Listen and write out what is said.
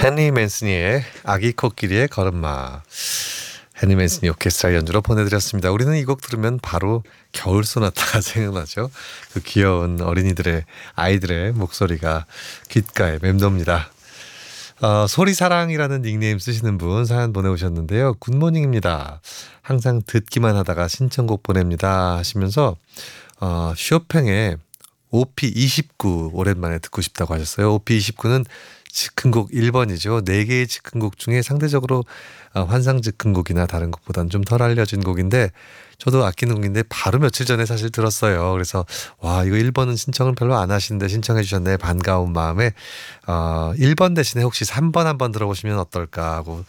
헨리 맨스니의 아기 코끼리의 걸음마. 헨리 맨스니 오케스트라 연주로 보내드렸습니다. 우리는 이 곡 들으면 바로 겨울 소나타가 생각나죠. 그 귀여운 아이들의 목소리가 귓가에 맴돕니다. 소리사랑이라는 닉네임 쓰시는 분 사연 보내오셨는데요. 굿모닝입니다. 항상 듣기만 하다가 신청곡 보냅니다 하시면서 쇼팽의 OP29 오랜만에 듣고 싶다고 하셨어요. OP29는 즉흥곡 1번이죠. 4개의 즉흥곡 중에 상대적으로 환상 즉흥곡이나 다른 곡보다는 좀 덜 알려진 곡인데 저도 아끼는 곡인데 바로 며칠 전에 사실 들었어요. 그래서 와, 이거 1번은 신청을 별로 안 하시는데 신청해 주셨네. 반가운 마음에 1번 대신에 혹시 3번 한번 들어보시면 어떨까 하고